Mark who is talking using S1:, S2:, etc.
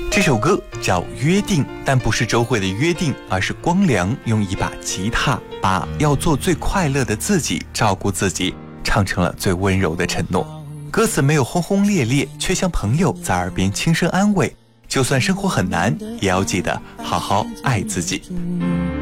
S1: 这首歌叫《约定》，但不是周慧的约定，而是光良用一把吉他把要做最快乐的自己，照顾自己唱成了最温柔的承诺。歌词没有轰轰烈烈，却像朋友在耳边轻声安慰，就算生活很难，也要记得好好爱自己。